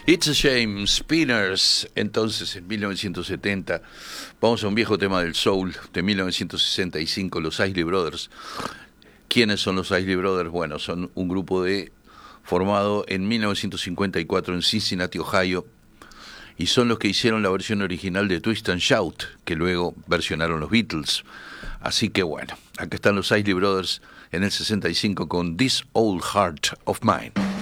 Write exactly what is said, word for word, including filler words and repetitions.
It's a Shame, Spinners. Entonces, en mil novecientos setenta, vamos a un viejo tema del soul de mil novecientos sesenta y cinco, los Isley Brothers. ¿Quiénes son los Isley Brothers? Bueno, son un grupo de formado en mil novecientos cincuenta y cuatro en Cincinnati, Ohio, y son los que hicieron la versión original de Twist and Shout, que luego versionaron los Beatles. Así que bueno, acá están los Isley Brothers en el sesenta y cinco con This Old Heart of Mine.